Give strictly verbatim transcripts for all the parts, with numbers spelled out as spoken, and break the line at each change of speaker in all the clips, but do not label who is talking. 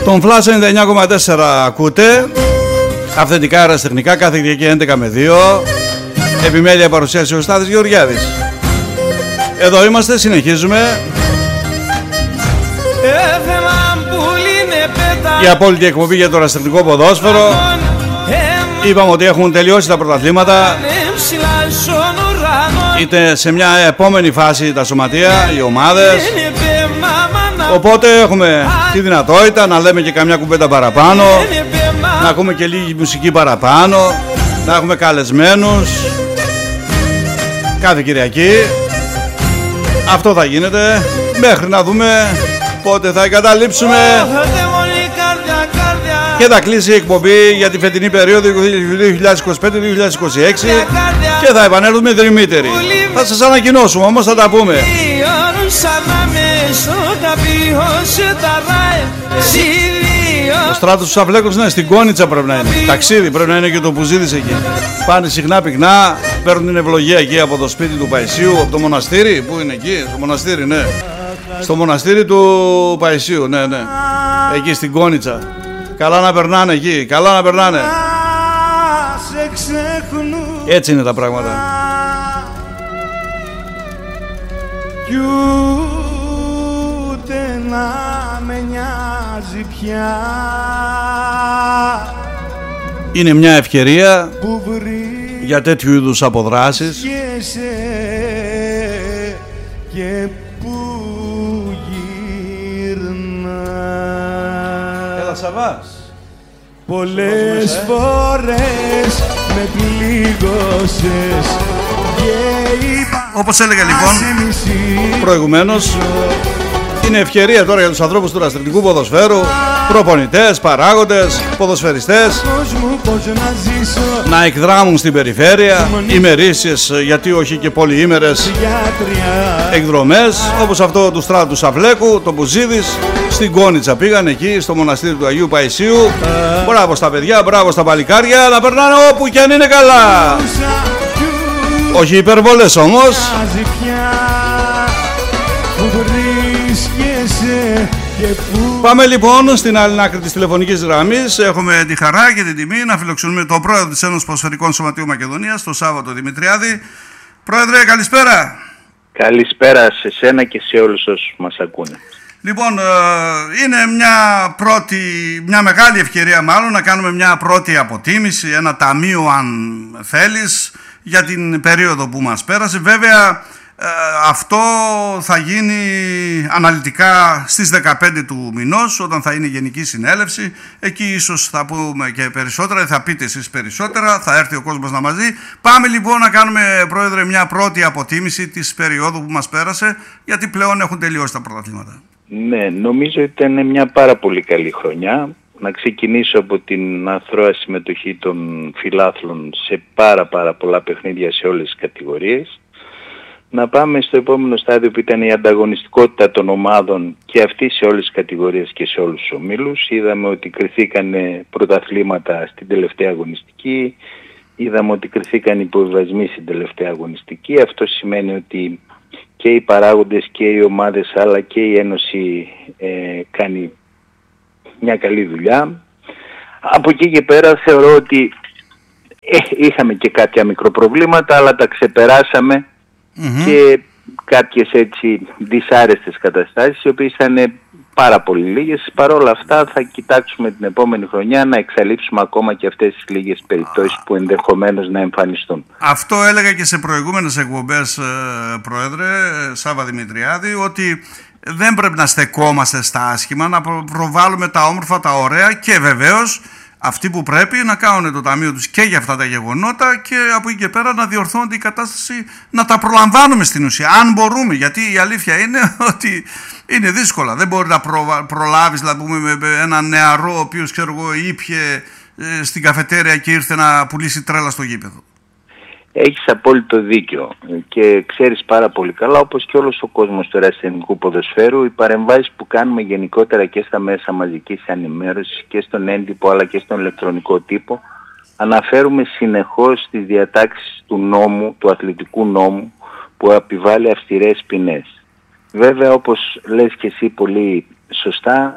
Στον Flash ενενήντα εννιά κόμμα τέσσερα ακούτε αυθεντικά αεραστεχνικά κάθε Κυριακή έντεκα με δύο. Επιμέλεια παρουσίαση ο Στάθης Γεωργιάδης. Εδώ είμαστε, συνεχίζουμε. Η απόλυτη εκπομπή για το αεραστεχνικό ποδόσφαιρο. Είπαμε ότι έχουν τελειώσει τα πρωταθλήματα, είτε σε μια επόμενη φάση τα σωματεία, οι ομάδες. Οπότε έχουμε τη δυνατότητα να λέμε και καμιά κουβέντα παραπάνω, να ακούμε και λίγη μουσική παραπάνω, να έχουμε καλεσμένους κάθε Κυριακή. Αυτό θα γίνεται μέχρι να δούμε πότε θα εγκαταλείψουμε και θα κλείσει η εκπομπή για τη φετινή περίοδο δύο χιλιάδες είκοσι πέντε δύο χιλιάδες είκοσι έξι και θα επανέλθουμε δρυμύτεροι. Θα σας ανακοινώσουμε, όμως θα τα πούμε. Ο Στράτος του Σαβλέκος, ναι, στην Κόνιτσα πρέπει να είναι. Ταξίδι πρέπει να είναι και το Πουζίδης εκεί. Πάνε συχνά πυκνά, παίρνουν την ευλογία εκεί από το σπίτι του Παϊσίου, από το μοναστήρι. Πού είναι εκεί, στο μοναστήρι, ναι. Στο μοναστήρι του Παϊσίου, ναι, ναι. Εκεί στην Κόνιτσα. Καλά να περνάνε εκεί, καλά να περνάνε. Έτσι είναι τα πράγματα.
Κι ούτε να με νοιάζει πια.
Είναι μια ευκαιρία για τέτοιου είδους αποδράσεις.
Και που γυρνά.
Έλα Σαββάς.
Πολλές ε? φορές με πλήγωσες.
Όπως έλεγα λοιπόν προηγουμένως, είναι ευκαιρία τώρα για τους ανθρώπους του αεραστεχνικού ποδοσφαίρου, προπονητές, παράγοντες, ποδοσφαιριστές, να εκδράμουν στην περιφέρεια ημερήσιες, γιατί όχι και πολυήμερες εκδρομές, όπως αυτό του Στράτου του Σαβλέκου, το Μπουζίδης, στην Κόνιτσα πήγαν εκεί στο μοναστήρι του Αγίου Παϊσίου. Μπράβο στα παιδιά, μπράβο στα παλικάρια, να περνάνε όπου και αν είναι καλά. Όχι υπερβολές όμως. Πάμε λοιπόν στην άλλη άκρη της τηλεφωνικής γραμμής. Έχουμε τη χαρά και την τιμή να φιλοξενούμε τον πρόεδρο της Ένωσης Ποδοσφαιρικών Σωματείου Μακεδονίας, τον Σάββατο Δημητριάδη. Πρόεδρε, καλησπέρα.
Καλησπέρα σε σένα και σε όλους όσους μας ακούνε.
Λοιπόν, είναι μια πρώτη, μια μεγάλη ευκαιρία μάλλον να κάνουμε μια πρώτη αποτίμηση, ένα ταμείο αν θέλεις, για την περίοδο που μας πέρασε. Βέβαια αυτό θα γίνει αναλυτικά στις δεκαπέντε του μηνός, όταν θα είναι η Γενική Συνέλευση. Εκεί ίσως θα πούμε και περισσότερα, θα πείτε εσείς περισσότερα, θα έρθει ο κόσμος να μας δει. Πάμε λοιπόν να κάνουμε, Πρόεδρε, μια πρώτη αποτίμηση της περίοδου που μας πέρασε, γιατί πλέον έχουν τελειώσει τα πρωταθλήματα.
Ναι, νομίζω ότι ήταν μια πάρα πολύ καλή χρονιά. Να ξεκινήσω από την αθρώα συμμετοχή των φιλάθλων σε πάρα πάρα πολλά παιχνίδια σε όλες τις κατηγορίες. Να πάμε στο επόμενο στάδιο που ήταν η ανταγωνιστικότητα των ομάδων και αυτή σε όλες τις κατηγορίες και σε όλους τους ομίλους. Είδαμε ότι κριθήκαν πρωταθλήματα στην τελευταία αγωνιστική, είδαμε ότι κριθήκαν υποβιβασμοί στην τελευταία αγωνιστική. Αυτό σημαίνει ότι και οι παράγοντες και οι ομάδες αλλά και η Ένωση ε, κάνει μια καλή δουλειά. Από εκεί και πέρα θεωρώ ότι ε, είχαμε και κάποια μικροπροβλήματα, αλλά τα ξεπεράσαμε mm-hmm. και κάποιες έτσι δυσάρεστες καταστάσεις, οι οποίες ήταν πάρα πολύ λίγες. Παρ' όλα αυτά θα κοιτάξουμε την επόμενη χρονιά να εξαλείψουμε ακόμα και αυτές τις λίγες περιπτώσεις που ενδεχομένως να εμφανιστούν.
Αυτό έλεγα και σε προηγούμενες εκπομπές, Πρόεδρε, Σάββα Δημητριάδη, ότι δεν πρέπει να στεκόμαστε στα άσχημα, να προβάλλουμε τα όμορφα, τα ωραία, και βεβαίως αυτοί που πρέπει να κάνουν το ταμείο τους και για αυτά τα γεγονότα, και από εκεί και πέρα να διορθώνεται η κατάσταση, να τα προλαμβάνουμε στην ουσία, αν μπορούμε, γιατί η αλήθεια είναι ότι είναι δύσκολα. Δεν μπορεί να προ, προλάβεις, δηλαδή, με έναν νεαρό ο οποίος, ξέρω εγώ, ήπιε ε, στην καφετέρια και ήρθε να πουλήσει τρέλα στο γήπεδο.
Έχεις απόλυτο δίκιο και ξέρεις πάρα πολύ καλά, όπως και όλος ο κόσμος του αεραστεχνικού ποδοσφαίρου, οι παρεμβάσεις που κάνουμε γενικότερα και στα μέσα μαζικής ενημέρωσης και στον έντυπο αλλά και στον ηλεκτρονικό τύπο, αναφέρουμε συνεχώς τις διατάξεις του νόμου, του αθλητικού νόμου, που επιβάλλει αυστηρές ποινές. Βέβαια, όπως λες και εσύ πολύ σωστά,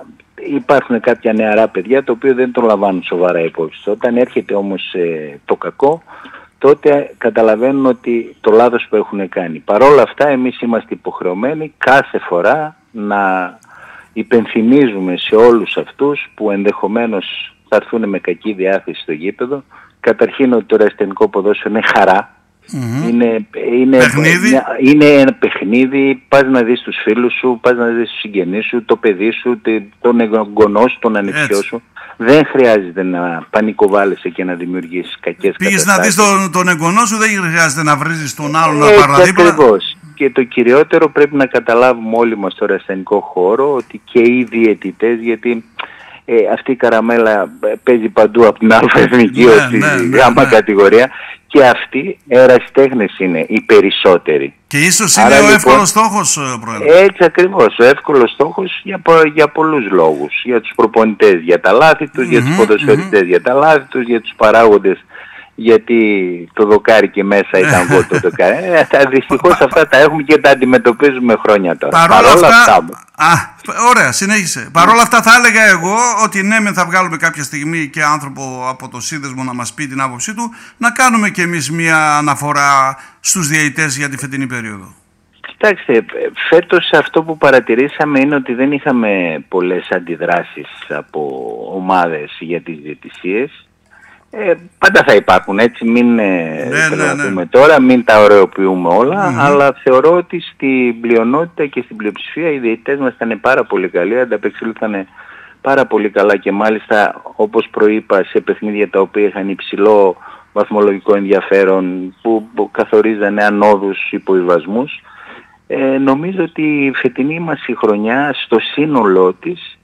υπάρχουν κάποια νεαρά παιδιά τα οποία δεν το λαμβάνουν σοβαρά υπόψη. Όταν έρχεται όμως ε, το κακό, τότε καταλαβαίνουν ότι το λάθος που έχουν κάνει. Παρ' όλα αυτά εμείς είμαστε υποχρεωμένοι κάθε φορά να υπενθυμίζουμε σε όλους αυτούς που ενδεχομένως θα έρθουν με κακή διάθεση στο γήπεδο, καταρχήν ότι το ερασιτεχνικό ποδόσφαιρο είναι χαρά. Mm-hmm. Είναι, είναι, μια, είναι ένα παιχνίδι, πας να δεις τους φίλους σου, πας να δεις τους συγγενείς σου, το παιδί σου, τον εγγονό σου, τον ανιψιό σου. Δεν χρειάζεται να πανικοβάλλεσαι και να δημιουργήσεις κακές
Πήγες
καταστάσεις.
να δεις τον, τον εγγονό σου, δεν χρειάζεται να βρίζεις τον άλλον
Έτσι,
να παραδείγμα.
Ακριβώς. Και το κυριότερο πρέπει να καταλάβουμε όλοι μας στο ερασιτεχνικό χώρο ότι και οι διαιτητές, γιατί ε, αυτή η καραμέλα παίζει παντού από την αλφα εθνική ως τη γάμα κατηγορία, και αυτοί ερασιτέχνες είναι οι περισσότεροι.
Και ίσως
Άρα,
είναι ο
λοιπόν,
εύκολος στόχος, Πρόεδρε.
Έτσι ακριβώς, ο εύκολος στόχος για, για πολλούς λόγους. Για τους προπονητές για τα λάθη τους, mm-hmm, για τους ποδοσφαιριστές mm-hmm. για τα λάθη τους, για τους παράγοντες γιατί το δοκάρι και μέσα ήταν βότο το δοκάρι. Ε, τα, δυστυχώς αυτά τα έχουμε και τα αντιμετωπίζουμε χρόνια τώρα.
Παρόλα αυτά, αυτά α, ωραία, συνέχισε. Παρ' όλα αυτά θα έλεγα εγώ ότι ναι, μεν θα βγάλουμε κάποια στιγμή και άνθρωπο από το σύνδεσμο να μας πει την άποψή του, να κάνουμε κι εμείς μια αναφορά στους διαιτητές για τη φετινή περίοδο.
Κοιτάξτε, φέτος αυτό που παρατηρήσαμε είναι ότι δεν είχαμε πολλές αντιδράσεις από ομάδες για τις διαιτησίες. Ε, πάντα θα υπάρχουν, έτσι, μην ε,
ναι, ναι, ναι.
πούμε τώρα, μην τα ωραιοποιούμε όλα, mm-hmm. αλλά θεωρώ ότι στην πλειονότητα και στην πλειοψηφία οι διαιτητές μας ήταν πάρα πολύ καλοί, ανταπεξήλθαν πάρα πολύ καλά και μάλιστα όπως προείπα σε παιχνίδια τα οποία είχαν υψηλό βαθμολογικό ενδιαφέρον που, που καθορίζανε ανόδους υποβιβασμούς. Ε, νομίζω ότι η φετινή μας η χρονιά στο σύνολό της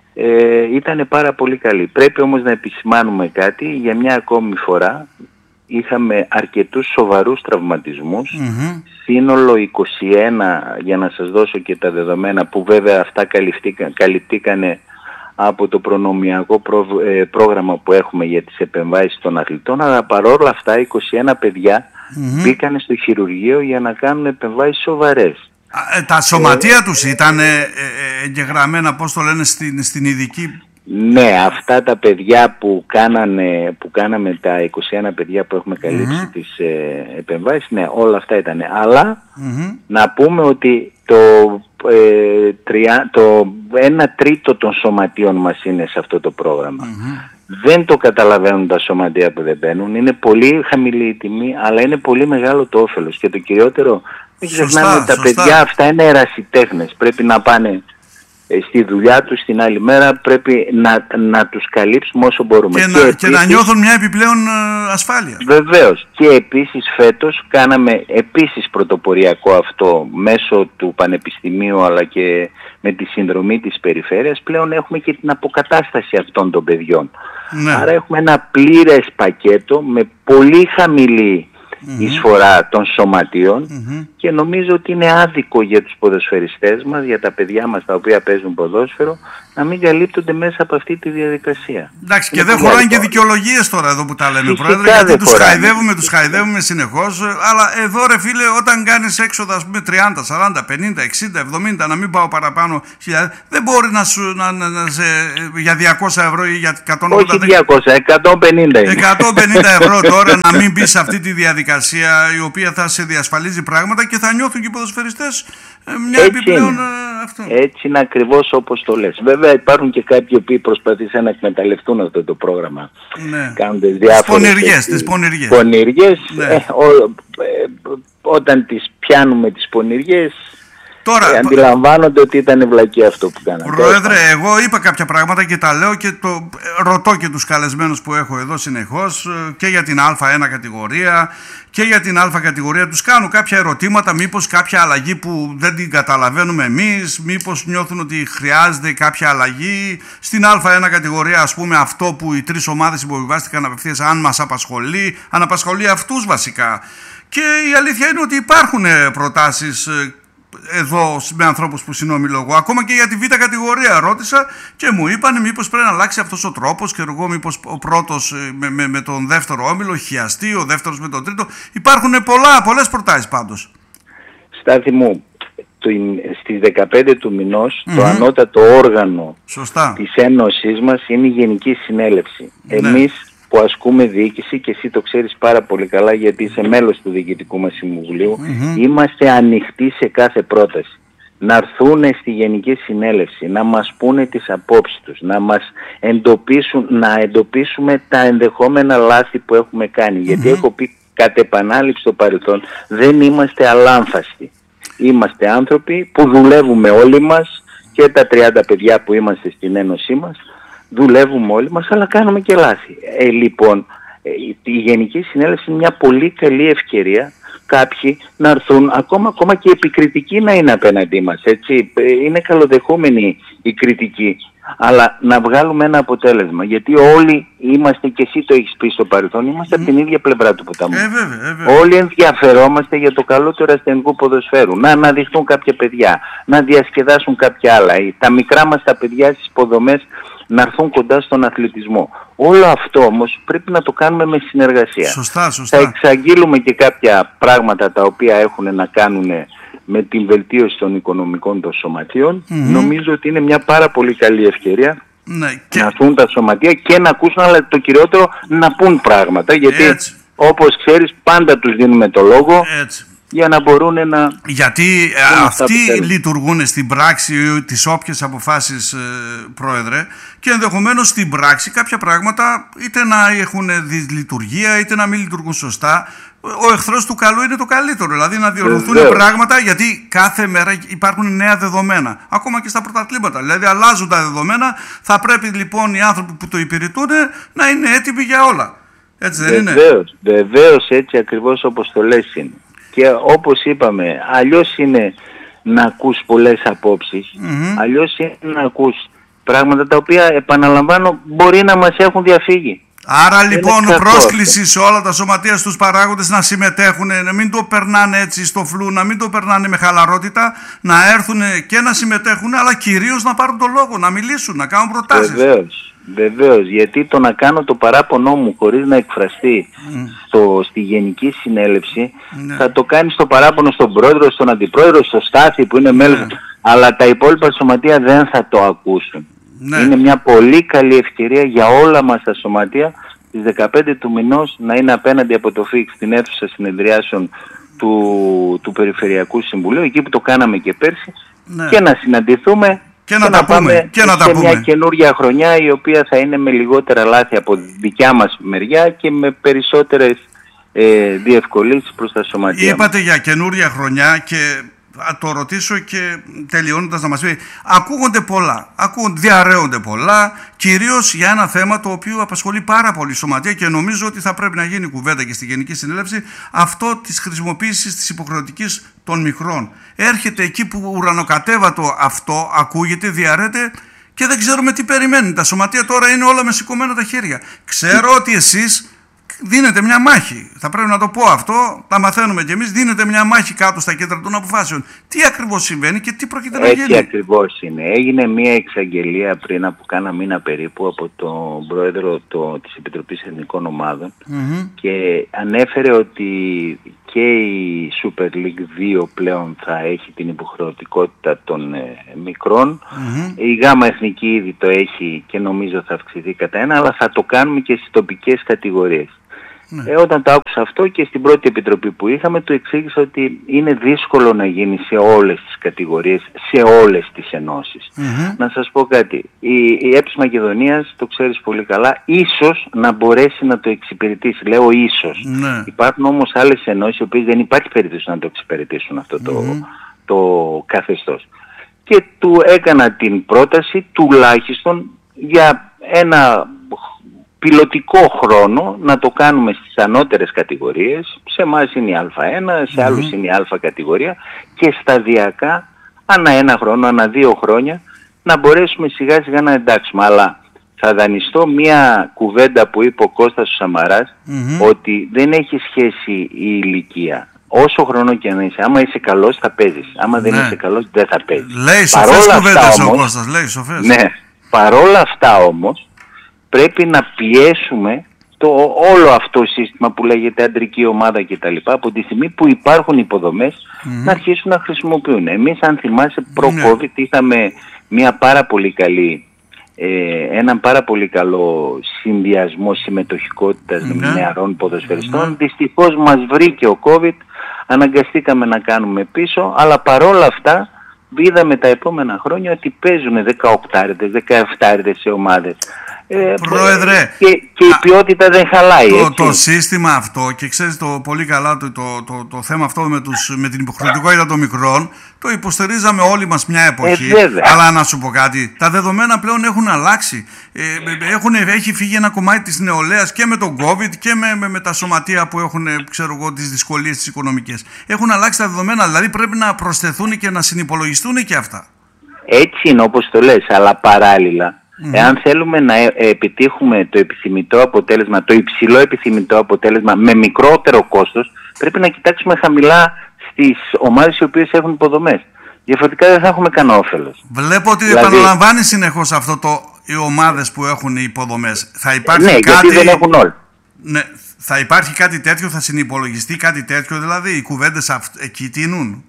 Ε, ήταν πάρα πολύ καλή. Πρέπει όμως να επισημάνουμε κάτι. Για μια ακόμη φορά είχαμε αρκετούς σοβαρούς τραυματισμούς, mm-hmm. σύνολο είκοσι ένα, για να σας δώσω και τα δεδομένα που βέβαια αυτά καλυπτήκανε από το προνομιακό προ, ε, πρόγραμμα που έχουμε για τις επεμβάσεις των αθλητών, αλλά παρόλα αυτά είκοσι ένα παιδιά mm-hmm. μπήκανε στο χειρουργείο για να κάνουν επεμβάσεις σοβαρές.
Τα σωματεία ε, τους ήταν ε, ε, εγγεγραμμένα, πώς το λένε, στην, στην ειδική...
Ναι, αυτά τα παιδιά που, κάνανε, που κάναμε, τα είκοσι ένα παιδιά που έχουμε καλύψει mm-hmm. τις ε, επεμβάσεις, ναι, όλα αυτά ήταν. Αλλά mm-hmm. να πούμε ότι το, ε, τρία, το ένα τρίτο των σωματείων μας είναι σε αυτό το πρόγραμμα. Mm-hmm. Δεν το καταλαβαίνουν τα σωματεία που δεν μπαίνουν. Είναι πολύ χαμηλή η τιμή, αλλά είναι πολύ μεγάλο το όφελος. Και το κυριότερο, μην ξεχνάμε ότι τα σωστά. παιδιά αυτά είναι ερασιτέχνες. Πρέπει να πάνε ε, στη δουλειά τους την άλλη μέρα, πρέπει να, να τους καλύψουμε όσο μπορούμε.
Και,
και,
να,
επίσης,
και να νιώθουν μια επιπλέον ε, ασφάλεια.
Βεβαίως. Και επίσης φέτος κάναμε επίσης πρωτοποριακό αυτό μέσω του Πανεπιστημίου, αλλά και με τη συνδρομή της περιφέρειας. Πλέον έχουμε και την αποκατάσταση αυτών των παιδιών. Ναι. Άρα έχουμε ένα πλήρες πακέτο με πολύ χαμηλή mm-hmm. εισφορά των σωματείων mm-hmm. και νομίζω ότι είναι άδικο για τους ποδοσφαιριστές μας, για τα παιδιά μας τα οποία παίζουν ποδόσφαιρο, να μην καλύπτονται μέσα από αυτή τη διαδικασία.
Εντάξει, και δεν χωράνε και δικαιολογίες τώρα εδώ που τα λέμε, φυσικά, Πρόεδρε, γιατί τους χαϊδεύουμε, τους χαϊδεύουμε συνεχώς, αλλά εδώ ρε φίλε, όταν κάνεις έξοδα, ας πούμε, τριάντα, σαράντα, πενήντα, εξήντα, εβδομήντα, να μην πάω παραπάνω χιλιάδες, δεν μπορεί να σου, να, να, να σε, για διακόσια ευρώ ή για εκατόν ογδόντα.
Όχι διακόσια, εκατόν πενήντα είναι.
εκατόν πενήντα ευρώ τώρα να μην μπει σε αυτή τη διαδικασία η οποία θα σε διασφαλίζει πράγματα και θα νιώθουν και οι ποδοσφαιριστές μια έτσι επιπλέον είναι. Αυτό.
Έτσι είναι ακριβώς όπως το λες. Βέβαια υπάρχουν και κάποιοι που προσπαθήσαν να εκμεταλλευτούν αυτό το πρόγραμμα.
Ναι.
Κάνοντας διάφορες
πονηριές, τις πονηριές.
Πονηριές,
ναι.
ε, ο, ε, όταν τις πιάνουμε τις πονηριές,
τώρα,
ε, αντιλαμβάνονται ότι ήταν βλακή αυτό που κάναμε.
Πρόεδρε, εγώ είπα κάποια πράγματα και τα λέω και το ρωτώ και τους καλεσμένους που έχω εδώ συνεχώς και για την Α ένα κατηγορία και για την Α κατηγορία. Τους κάνω κάποια ερωτήματα, μήπως κάποια αλλαγή που δεν την καταλαβαίνουμε εμείς, μήπως νιώθουν ότι χρειάζεται κάποια αλλαγή. Στην Α ένα κατηγορία, ας πούμε, αυτό που οι τρεις ομάδες υποβιβάστηκαν απευθείας, αν μας απασχολεί, αν απασχολεί αυτούς βασικά. Και η αλήθεια είναι ότι υπάρχουν προτάσεις εδώ με ανθρώπους που συνομιλώ. Ακόμα και για τη Β κατηγορία ρώτησα και μου είπαν μήπως πρέπει να αλλάξει αυτός ο τρόπος και εγώ μήπως ο πρώτος με, με, με τον δεύτερο όμιλο χιαστεί, ο δεύτερος με τον τρίτο. Υπάρχουν πολλά, πολλές προτάσεις πάντως.
Στάθη μου, στις δεκαπέντε του μηνός
Mm-hmm.
το ανώτατο όργανο
Σωστά.
της Ένωσής μας είναι η Γενική Συνέλευση.
Ναι.
Εμείς που ασκούμε διοίκηση, και εσύ το ξέρεις πάρα πολύ καλά γιατί είσαι μέλος του Διοικητικού μας Συμβουλίου,
Mm-hmm.
είμαστε ανοιχτοί σε κάθε πρόταση. Να έρθουν στη Γενική Συνέλευση, να μας πούνε τις απόψεις τους, να μας εντοπίσουν, να εντοπίσουμε τα ενδεχόμενα λάθη που έχουμε κάνει. Mm-hmm. Γιατί έχω πει κατ' επανάληψη στο παρελθόν, δεν είμαστε αλάνθαστοι. Είμαστε άνθρωποι που δουλεύουμε όλοι μας, και τα τριάντα παιδιά που είμαστε στην Ένωσή μας, δουλεύουμε όλοι μας, αλλά κάνουμε και λάθη. Ε, λοιπόν, ε, η Γενική Συνέλευση είναι μια πολύ καλή ευκαιρία κάποιοι να έρθουν, ακόμα, ακόμα και επικριτικοί να είναι απέναντί μας, έτσι. Είναι καλοδεχόμενη η κριτική, αλλά να βγάλουμε ένα αποτέλεσμα, γιατί όλοι είμαστε, και εσύ το έχεις πει στο παρελθόν, είμαστε mm. από την ίδια πλευρά του ποταμού.
Ε, βέβαια, ε, βέβαια.
Όλοι ενδιαφερόμαστε για το καλό του ερασιτεχνικού ποδοσφαίρου, να αναδειχθούν κάποια παιδιά, να διασκεδάσουν κάποια άλλα, τα μικρά μας τα παιδιά στις υποδομές να έρθουν κοντά στον αθλητισμό. Όλο αυτό όμως πρέπει να το κάνουμε με συνεργασία.
Σωστά, σωστά.
Θα εξαγγείλουμε και κάποια πράγματα τα οποία έχουν να κάνουν με την βελτίωση των οικονομικών των σωματείων. Mm-hmm. Νομίζω ότι είναι μια πάρα πολύ καλή ευκαιρία, ναι, και... να έρθουν τα σωματεία και να ακούσουν, αλλά το κυριότερο να πούν πράγματα, γιατί έτσι, όπως ξέρεις πάντα τους δίνουμε το λόγο. Έτσι. Για να μπορούν να...
Γιατί αυτοί λειτουργούν στην πράξη τις όποιες αποφάσεις, ε, πρόεδρε, και ενδεχομένως στην πράξη κάποια πράγματα είτε να έχουν δυσλειτουργία είτε να μην λειτουργούν σωστά. Ο εχθρός του καλού είναι το καλύτερο, δηλαδή να διορθωθούν Βεβαίως. πράγματα, γιατί κάθε μέρα υπάρχουν νέα δεδομένα, ακόμα και στα πρωταθλήματα. Δηλαδή αλλάζουν τα δεδομένα, θα πρέπει λοιπόν οι άνθρωποι που το υπηρετούν να είναι έτοιμοι για όλα. Έτσι δεν είναι?
Βεβαίως, βεβαίως, έτσι ακριβώς όπως το λες είναι. Και όπως είπαμε, αλλιώς είναι να ακούς πολλές απόψεις, mm-hmm. αλλιώς είναι να ακούς πράγματα τα οποία, επαναλαμβάνω, μπορεί να μας έχουν διαφύγει.
Άρα λοιπόν πρόσκληση σε όλα τα σωματεία, στους παράγοντες να συμμετέχουν, να μην το περνάνε έτσι στο φλού, να μην το περνάνε με χαλαρότητα, να έρθουν και να συμμετέχουν, αλλά κυρίως να πάρουν το λόγο, να μιλήσουν, να κάνουν προτάσεις.
Βεβαίως. Βεβαίως, γιατί το να κάνω το παράπονό μου χωρίς να εκφραστεί mm. στο, στη Γενική Συνέλευση, mm. θα το κάνεις το παράπονο στον πρόεδρο, στον αντιπρόεδρο, στο Στάθη που είναι μέλος, mm. αλλά τα υπόλοιπα σωματεία δεν θα το ακούσουν. Mm. Είναι μια πολύ καλή ευκαιρία για όλα μας τα σωματεία στις δεκαπέντε του μηνός να είναι απέναντι από το ΦΙΚ στην αίθουσα συνεδριάσεων του, του Περιφερειακού Συμβουλίου, εκεί που το κάναμε και πέρσι, mm. και να συναντηθούμε.
Και να, και τα, να πούμε, και να τα πούμε.
Μια καινούργια χρονιά η οποία θα είναι με λιγότερα λάθη από δικιά μας μεριά και με περισσότερες ε, διευκολύνσεις προς τα σωματεία.
Είπατε για καινούργια χρονιά και θα το ρωτήσω και τελειώνοντας να μας πει, ακούγονται πολλά, ακούγονται, διαρρέονται πολλά, κυρίως για ένα θέμα το οποίο απασχολεί πάρα πολύ σωματεία και νομίζω ότι θα πρέπει να γίνει κουβέντα και στη Γενική Συνέλευση, αυτό της χρησιμοποίησης της υποχρεωτικής των μικρών. Έρχεται εκεί που ουρανοκατέβατο αυτό, ακούγεται, διαρρέεται και δεν ξέρουμε τι περιμένουν. Τα σωματεία τώρα είναι όλα με σηκωμένα τα χέρια. Ξέρω ότι εσείς δίνετε μια μάχη, θα πρέπει να το πω αυτό, τα μαθαίνουμε κι εμείς, δίνετε μια μάχη κάτω στα κέντρα των αποφάσεων. Τι ακριβώς συμβαίνει και τι πρόκειται να γίνει?
Έτσι ακριβώς είναι. Έγινε μια εξαγγελία πριν από κάνα μήνα περίπου από τον πρόεδρο το, της Επιτροπής Εθνικών Ομάδων mm-hmm. και ανέφερε ότι και η Super League δύο πλέον θα έχει την υποχρεωτικότητα των ε, μικρών. Mm-hmm. Η Γάμα Εθνική ήδη το έχει και νομίζω θα αυξηθεί κατά ένα, αλλά θα το κάνουμε και στις τοπικές κατηγορίες. Ναι. Ε, όταν το άκουσα αυτό και στην πρώτη επιτροπή που είχαμε, του εξήγησα ότι είναι δύσκολο να γίνει σε όλες τις κατηγορίες, σε όλες τις ενώσεις. Mm-hmm. Να σας πω κάτι, η, η ΕΠΣ Μακεδονίας, το ξέρεις πολύ καλά, ίσως να μπορέσει να το εξυπηρετήσει, λέω ίσως. Ναι. Υπάρχουν όμως άλλες ενώσεις, οι οποίες δεν υπάρχει περίπτωση να το εξυπηρετήσουν αυτό το, mm-hmm. το καθεστώς. Και του έκανα την πρόταση τουλάχιστον για ένα πιλωτικό χρόνο να το κάνουμε στις ανώτερες κατηγορίες, σε εμάς είναι η Α ένα, σε άλλους mm-hmm. είναι η Α κατηγορία, και σταδιακά ανά ένα χρόνο, ανά δύο χρόνια να μπορέσουμε σιγά σιγά να εντάξουμε. Αλλά θα δανειστώ μια κουβέντα που είπε ο Κώστας ο Σαμαράς, mm-hmm. ότι δεν έχει σχέση η ηλικία. Όσο χρόνο και να είσαι, άμα είσαι καλός θα παίζεις, άμα δεν ναι. είσαι καλός δεν θα παίζεις.
Λέει σοφές κουβέντες ο Κώστας, λέει σοφές.
Ναι, παρόλα αυτά όμως πρέπει να πιέσουμε το όλο αυτό το σύστημα που λέγεται αντρική ομάδα κτλ. Από τη στιγμή που υπάρχουν υποδομές mm. να αρχίσουν να χρησιμοποιούν. Εμείς, αν θυμάσαι, προ-COVID mm. είχαμε μια πάρα πολύ καλή, ε, έναν πάρα πολύ καλό συνδυασμό συμμετοχικότητας mm. νεαρών ποδοσφαιριστών. Mm. Δυστυχώς μας βρήκε ο COVID, αναγκαστήκαμε να κάνουμε πίσω, αλλά παρόλα αυτά είδαμε τα επόμενα χρόνια ότι παίζουν δεκαοκτάριδες, δεκαεφτάριδες σε ομάδες. Ε,
Πρόεδρε,
και, και η ποιότητα δεν χαλάει.
Το,
έτσι.
το σύστημα αυτό, και ξέρεις το πολύ καλά το, το, το, το θέμα αυτό με, τους, με την υποχρεωτικότητα των μικρών, το υποστηρίζαμε όλοι μας μια εποχή.
Ε,
αλλά να σου πω κάτι, τα δεδομένα πλέον έχουν αλλάξει. Ε, έχουν, έχει φύγει ένα κομμάτι της νεολαίας και με τον COVID και με, με, με τα σωματεία που έχουν, ξέρω εγώ, τις δυσκολίες τις οικονομικές. Έχουν αλλάξει τα δεδομένα, δηλαδή πρέπει να προσθεθούν και να συνυπολογιστούν και αυτά.
Έτσι είναι όπως το λες, αλλά παράλληλα. Mm-hmm. Εάν θέλουμε να επιτύχουμε το επιθυμητό αποτέλεσμα, το υψηλό επιθυμητό αποτέλεσμα με μικρότερο κόστος, πρέπει να κοιτάξουμε χαμηλά στις ομάδες οι οποίες έχουν υποδομές. Διαφορετικά δεν θα έχουμε κανένα όφελος.
Βλέπω ότι δηλαδή, επαναλαμβάνει συνεχώς αυτό το οι ομάδες που έχουν υποδομές. Θα υπάρχει
ναι,
κάτι...
γιατί δεν έχουν όλοι.
Ναι, θα υπάρχει κάτι τέτοιο, θα συνυπολογιστεί κάτι τέτοιο, δηλαδή οι κουβέντες αυ... εκεί τείνουν.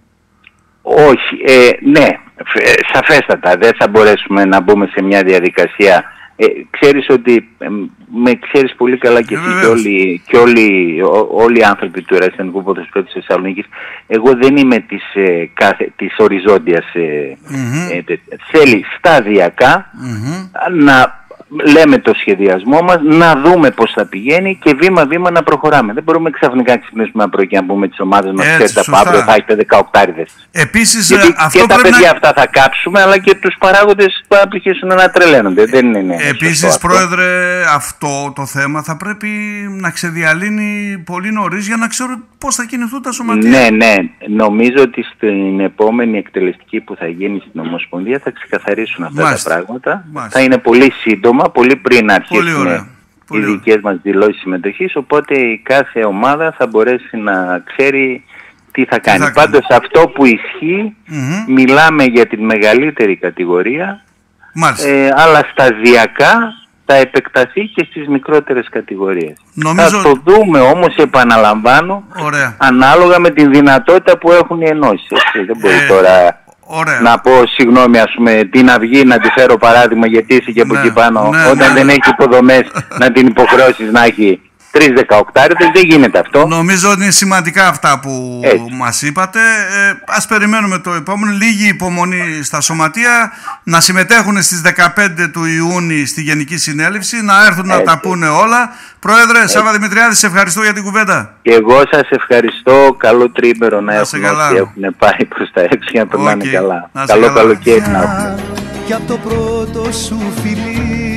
Όχι, ε, ναι, ε, σαφέστατα δεν θα μπορέσουμε να μπούμε σε μια διαδικασία. Ε, ξέρεις ότι, ε, με ξέρεις πολύ καλά και εσύ και όλοι, και όλοι, ό, όλοι οι άνθρωποι του ερασιτεχνικού ποδοσφαίρου της Θεσσαλονίκης, εγώ δεν είμαι της, ε, κάθε, της οριζόντιας, ε, mm-hmm. ε, θέλει σταδιακά mm-hmm. να λέμε το σχεδιασμό μας, να δούμε πώς θα πηγαίνει και βήμα-βήμα να προχωράμε. Δεν μπορούμε ξαφνικά να ξυπνήσουμε ένα πρωί και να πούμε τις ομάδες μας, ξέρετε από αύριο θα έχετε δεκαοκτάριδες.
Επίσης,
γιατί
αυτό
και τα παιδιά
να...
αυτά θα κάψουμε, αλλά και τους παράγοντες που θα αρχίσουν να τρελαίνονται. Δεν είναι
Επίσης, Πρόεδρε, αυτό το θέμα θα πρέπει να ξεδιαλύνει πολύ νωρίς για να ξέρουν πώς θα κινηθούν τα σωματεία.
Ναι, ναι. Νομίζω ότι στην επόμενη εκτελεστική που θα γίνει στην Ομοσπονδία θα ξεκαθαρίσουν αυτά Μάλιστα. τα πράγματα. Μάλιστα. Θα είναι πολύ σύντομα, πολύ πριν αρχίσουν οι δικές μας δηλώσεις συμμετοχής, οπότε η κάθε ομάδα θα μπορέσει να ξέρει τι θα κάνει. Τι θα Πάντως κάνει. Αυτό που ισχύει, mm-hmm. μιλάμε για την μεγαλύτερη κατηγορία, ε, αλλά σταδιακά θα επεκταθεί και στις μικρότερες κατηγορίες. Νομίζω... Θα το δούμε όμως, επαναλαμβάνω, Ωραία. ανάλογα με τη δυνατότητα που έχουν οι ενώσεις. Δεν μπορεί ε... τώρα... Ωραία. Να πω συγγνώμη, ας πούμε, την Αυγή να τη φέρω παράδειγμα, γιατί είσαι και από ναι, εκεί πάνω, ναι, όταν ναι, δεν ναι. έχει υποδομές να την υποχρεώσεις να έχει τρεις δεκαοκτάριδες, δεν γίνεται αυτό.
Νομίζω ότι είναι σημαντικά αυτά που Έτσι. μας είπατε. Ε, ας περιμένουμε το επόμενο. Λίγη υπομονή στα σωματεία, να συμμετέχουν στις δεκαπέντε του Ιούνιου στη Γενική Συνέλευση, να έρθουν Έτσι. να τα πούνε όλα. Πρόεδρε, Έτσι. Σάβα Δημητριάδη, σε ευχαριστώ για την κουβέντα.
Και εγώ σας ευχαριστώ. Καλό τρίμερο να, να έχουν όσοι έχουν πάει προς τα έξω για να περνάνε okay. καλά. Να Καλό καλοκαίρι να έχουμε.
Και από το πρώτο σου φιλί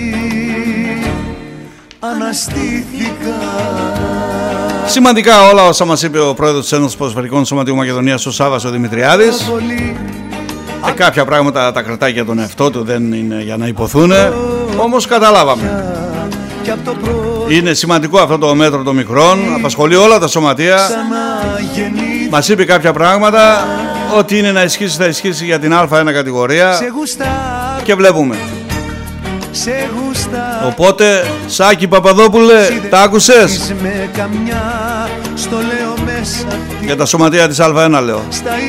αναστήθηκα.
Σημαντικά όλα όσα μας είπε ο πρόεδρος της Ένωσης Ποδοσφαιρικών Σωματείου Μακεδονίας, ο Σάββας ο Δημητριάδης. Και κάποια πράγματα τα κρατάει για τον εαυτό του, δεν είναι για να υποθούν. Όμως καταλάβαμε. Είναι σημαντικό αυτό το μέτρο των μικρών, απασχολεί όλα τα σωματεία. Μας είπε κάποια πράγματα, ό,τι είναι να ισχύσει θα ισχύσει για την Α1 κατηγορία και βλέπουμε. Οπότε, Σάκη Παπαδόπουλε, τα άκουσες? Για τα σωματεία της Α1 λέω.